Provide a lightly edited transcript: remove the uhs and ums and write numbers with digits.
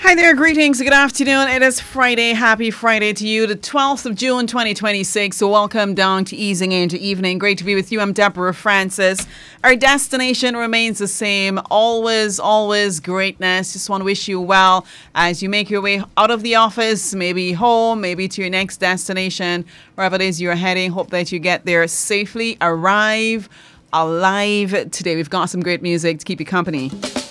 Hi there, greetings, good afternoon. It is Friday. Happy Friday to you, the 12th of June 2026. So welcome down to Easing Into Evening. Great to be with you. I'm Deborah Francis. Our destination remains the same. Always greatness. Just want to wish you well as you make your way out of the office, maybe home, maybe to your next destination, wherever it is you're heading. Hope that you get there safely, arrive alive. Today we've got some great music to keep you company.